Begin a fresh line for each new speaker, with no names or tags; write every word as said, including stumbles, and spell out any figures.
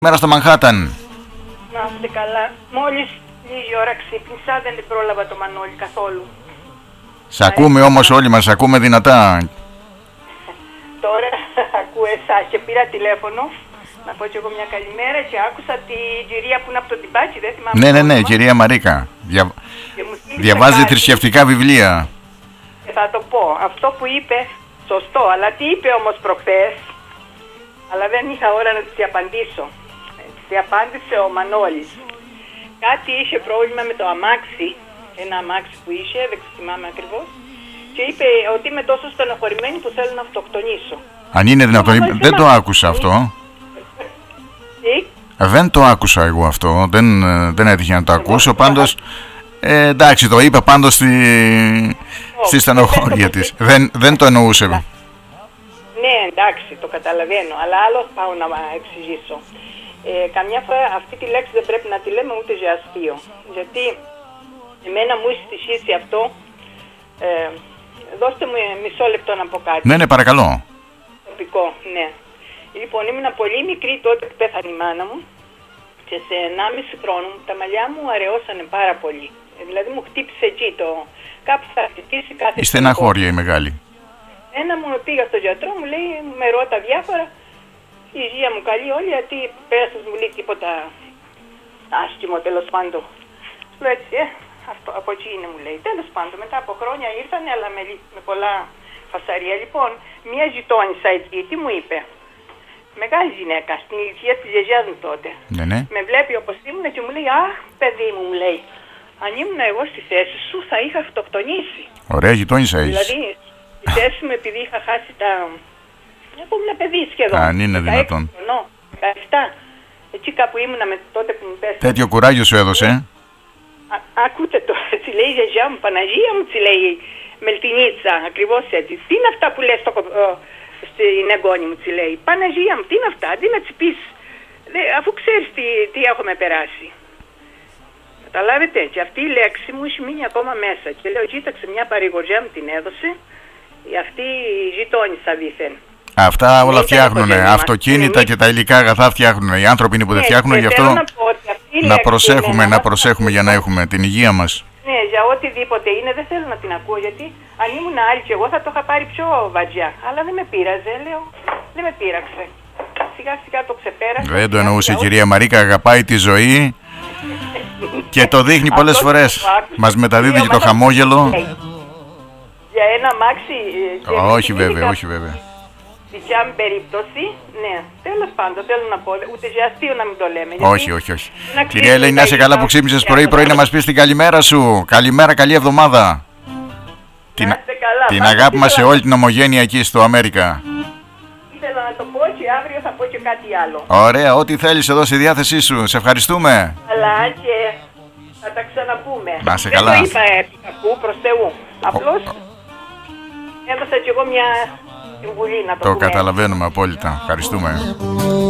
Μέρα στο Μανχάταν.
Να είστε καλά. Μόλις λίγη ώρα ξύπνησα, δεν την πρόλαβα το Μανώλη καθόλου.
Σ' ακούμε όμως όλοι μας, ακούμε δυνατά.
Τώρα ακούω εσάς και πήρα τηλέφωνο να πω και εγώ μια καλημέρα και άκουσα τη κυρία που είναι από το Τιμπάτσι, δεν θυμάμαι.
Ναι, ναι, ναι, κυρία Μαρίκα. Δια... Διαβάζει θρησκευτικά βιβλία.
Και θα το πω, αυτό που είπε σωστό, αλλά τι είπε όμως προχθές, αλλά δεν είχα ώρα να της απαντήσω. Της απάντησε ο Μανώλης. Κάτι είχε πρόβλημα με το αμάξι, ένα αμάξι που είχε, δεν θυμάμαι ακριβώς, και είπε ότι είμαι τόσο στενοχωρημένη που θέλω να αυτοκτονήσω.
Αν είναι δυνατόν, δεν το άκουσα αυτό.
Τι?
Δεν το άκουσα εγώ αυτό, δεν, δεν έτυχε να το ακούσω, πάντως, ε, εντάξει, το είπα πάντως στη, στη στενοχώρια της. Δεν, δεν το εννοούσε.
Ναι, εντάξει, το καταλαβαίνω, αλλά άλλο πάω να εξηγήσω. Ε, καμιά φορά αυτή τη λέξη δεν πρέπει να τη λέμε ούτε για αστείο. Γιατί εμένα μου έχει στοιχήσει αυτό. Ε, δώστε μου μισό λεπτό να πω κάτι.
Ναι, ναι, παρακαλώ.
Τοπικό, ναι. Λοιπόν, ήμουν πολύ μικρή τότε που πέθανε η μάνα μου και σε ενάμιση χρόνο τα μαλλιά μου αραιώσανε πάρα πολύ. Ε, δηλαδή μου χτύπησε εκεί το... Κάπου θα χτυπήσει κάθε...
Η στεναχώρια η μεγάλη.
Ένα μου πήγα στον γιατρό, μου λέει, με ρώτα διάφορα. Η υγεία μου καλή όλη, γιατί πέρασες μου λέει τίποτα άσχημο τέλος πάντων. Σου λέω έτσι, ε, αυτό, από εκεί είναι μου λέει. Τέλος πάντων, μετά από χρόνια ήρθανε, αλλά με, με πολλά φασαρία. Λοιπόν, μια γειτόνισσα εκεί, τι μου είπε. Μεγάλη γυναίκα, στην ηλικία της γιαγιάς μου τότε.
Ναι, ναι.
Με βλέπει όπως ήμουν και μου λέει, αχ παιδί μου, μου λέει, αν ήμουν εγώ στη θέση σου θα είχα αυτοκτονήσει.
Ωραία γειτόνισσα έχεις.
Δηλαδή, στη θέση μου επειδή είχα χάσει τα... Εγώ ήμουν παιδί σχεδόν.
Αν είναι δυνατόν.
δεκαεπτά. Έτσι κάπου ήμουνα με τότε που μου πέσει.
Τέτοιο κουράγιο σου έδωσε.
Α, ακούτε το, έτσι λέει η γιαγιά μου, Παναγία μου, έτσι λέει Μελτινίτσα, ακριβώς έτσι. Τι είναι αυτά που λες στο, ε, στην εγγόνη μου, έτσι λέει. Παναγία μου, τι είναι αυτά, αντί να της πεις, αφού ξέρεις τι, τι έχουμε περάσει. Καταλάβετε, και αυτή η λέξη μου έχει μείνει ακόμα μέσα. Και λέω, κοίταξε, μια παρηγοριά μου την έδωσε, αυτή η γειτόνισσα δήθεν.
Αυτά όλα φτιάχνουνε. Αυτοκίνητα και τα υλικά αγαθά φτιάχνουνε. Οι άνθρωποι είναι που δεν φτιάχνουν, γι' αυτό να, να προσέχουμε, να προσέχουμε για να έχουμε την υγεία μας.
Ναι, για οτιδήποτε είναι δεν θέλω να την ακούω, γιατί αν ήμουν άλλη και εγώ θα το είχα πάρει πιο βαριά. Αλλά δεν με πείραζε, λέω, δεν με πείραξε. Σιγά σιγά το ξεπέρασε.
Δεν το εννοούσε η κυρία Μαρίκα, αγαπάει τη ζωή και το δείχνει πολλές φορές. Μας μεταδίδει και το χαμόγελο.
Για ένα αμάξι.
Όχι βέβαια, όχι βέβαια.
Δικιά μου περίπτωση, ναι. Τέλος πάντων, θέλω να πω, ούτε για αστείο να μην το λέμε.
Όχι, όχι, όχι. Κυρία Ελένη, να είσαι καλά που ξύπνησες πρωί-πρωί να μας πεις την καλημέρα σου. Καλημέρα, καλή εβδομάδα. Την,
καλά,
την αγάπη μας σε όλη την ομογένεια εκεί στο Αμέρικα.
Ήθελα να το πω και αύριο θα πω και κάτι άλλο.
Ωραία, ό,τι θέλεις εδώ στη διάθεσή σου. Σε ευχαριστούμε.
Καλά και θα τα ξαναπούμε.
Να είσαι καλά.
Δεν το είπα επί προς Θεού. Απλώς έδωσα κι εγώ μια... Το,
το καταλαβαίνουμε απόλυτα. Ευχαριστούμε.